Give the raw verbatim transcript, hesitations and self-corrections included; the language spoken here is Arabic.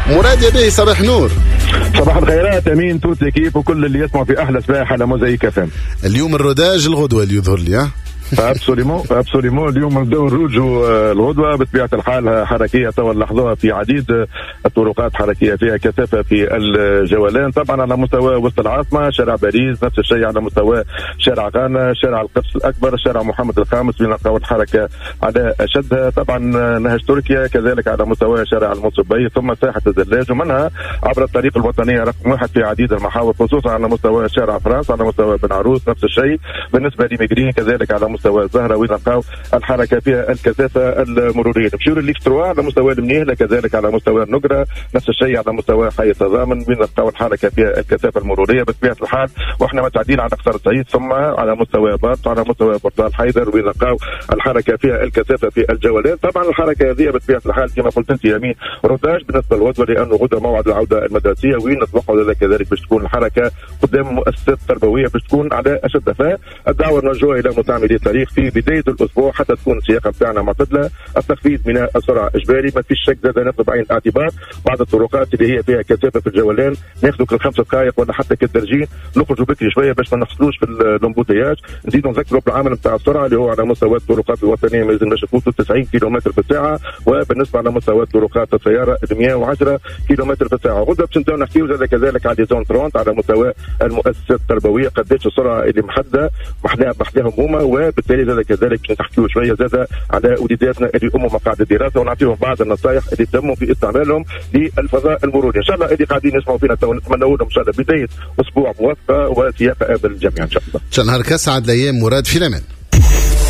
مراد يا بيه، صباح نور. صباح الخيرات امين، توت كيف وكل اللي يسمع في احلى سباحه على موزايك فم. اليوم الروداج الغدوه اللي يظهر لي ها ابسوليمون ابسوليمون اليوم نبداو نروجوا الغدوه بطبيعه الحال حركيه توا نلاحظوها في عديد الطرقات حركيه فيها كثافه في الجولان، طبعا على مستوى وسط العاصمه شارع باريس، نفس الشيء على مستوى شارع غانا، شارع القدس الاكبر، شارع محمد الخامس بنلقاو الحركه على اشدها، طبعا نهج تركيا كذلك على مستوى شارع المنصبي، ثم ساحه الزلاج، ومنها عبر الطريق الوطنيه رقم واحد في عديد المحاور خصوصا على مستوى شارع فرنسا، على مستوى بن عروس نفس الشيء، بالنسبه لميغرين كذلك على مستوى الزهره ونلقاو الحركه فيها الكثافه المروريه. نمشيو للليف تروا على مستوى المنيهله كذلك على مستوى النقره، نفس الشيء على مستوى حي التضامن بنلقاو الحركه فيها الكثافه المروريه بطبيعه الحال، واحنا متعدين على قصر السعيد، ثم على مستوى بارت على مستوى بورتال حيدر ونلقاو الحركه فيها الكثافه في الجولان. طبعا الحركه هذه بطبيعه الحال كما قلت انت يمين روداج بالنسبه للغدوه، لانه غدوه موعد العوده المدرسيه وين نطبقوا كذلك باش تكون الحركه قدام مؤسسات تربويه باش تكون على اشدها. فالدعوه نرجوها الى متعمدي الطريق في بدايه الاسبوع حتى تكون السياقه بتاعنا معتدله، التخفيض من السرعه اجباري، ما فيش شك زاد ناخذ بعين الاعتبار بعض الطرقات اللي هي فيها كثافه في الجولان ناخذوا كل خمس دقائق ولا حتى كالدرجين نخرجوا بكري شويه باش ما نحصلوش في الامبوتياج. نزيدوا نذكروا بالعامل نتاع السرعه اللي هو على مستوى الطرقات الوطنيه ما لازمناش نفوتوا تسعين كيلومتر في الساعه، وبالنسبه على مستوى الطرقات السياره مئة وعشرة كيلومتر في الساعه. غدا باش نبداو نحكيو زاد كذلك على زون ثلاثين على مستوى المؤسسات التربويه قداش السرعه اللي محدده محداها محداهم هما، وبالتالي زاد كذلك نحكيو شويه زاد على وليداتنا اللي يقوموا مقاعد الدراسه ونعطيهم بعض النصائح اللي تموا في استعمالهم للفضاء المروري. ان شاء الله اللي قاعدين يسمعوا فينا تو نتمنى لهم ان شاء الله بدايه اسبوع موفقه وسياقه بالجميع ان شاء الله. نهارك اسعد الايام مراد، في الامان.